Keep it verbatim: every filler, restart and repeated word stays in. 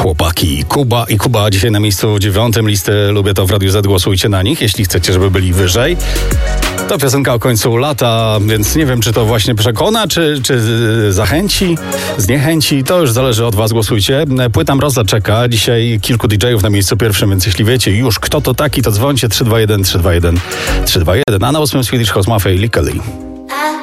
chłopaki Kuba i Kuba dzisiaj na miejscu dziewiątym listy Lubię to w Radiu Z. Głosujcie na nich, jeśli chcecie, żeby byli wyżej. To piosenka o końcu lata, więc nie wiem, czy to właśnie przekona, czy, czy zachęci, zniechęci. To już zależy od was, głosujcie. Płyta Mroza czeka. Dzisiaj kilku didżejów na miejscu pierwszym, więc jeśli wiecie już, kto to taki, to dzwońcie trzy dwa jeden trzy dwa jeden trzy dwa jeden. A na ósmym Swedish House Mafia i Lee Kelly.